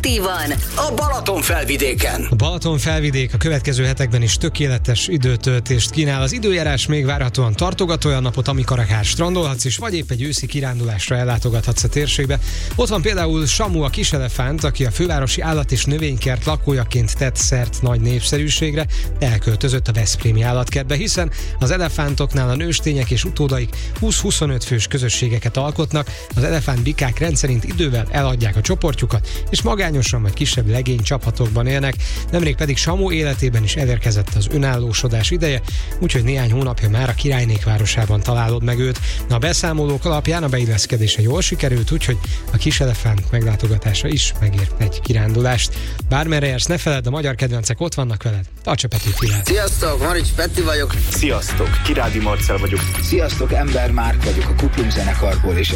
aktívan a Balaton felvidéken. A Balaton felvidék a következő hetekben is tökéletes időtöltést kínál. Az időjárás még várhatóan tartogat olyan napot, amikor akár strandolhatsz is, vagy épp egy őszi kirándulásra ellátogathatsz a térségbe. Ott van például Samu, a kiselefánt, aki a fővárosi állat- és növénykert lakójaként tett szert nagy népszerűségre, elköltözött a veszprémi állatkertbe, hiszen az elefántoknál a nőstények és utódaik 20-25 fős közösségeket alkotnak, az elefántbikák rendszerint idővel eladják a csoportjukat, és magányosan vagy kisebb legény csapatokban élnek. Nemrég pedig Samu életében is elérkezett az önállósodás ideje, úgyhogy néhány hónapja már a királynék városában találod meg őt. A beszámolók alapján a beilleszkedése jól sikerült, úgyhogy a kiselefánt meglátogatása is megért egy kirándulást. Bármerre jársz, ne feledd, a magyar kedvencek ott vannak veled. Tarts a Petőfilát! Sziasztok, Marics Peti vagyok. Sziasztok, Kirádi Marcell vagyok. Sziasztok, Ember Márk vagyok a Kuplung zenekarból, és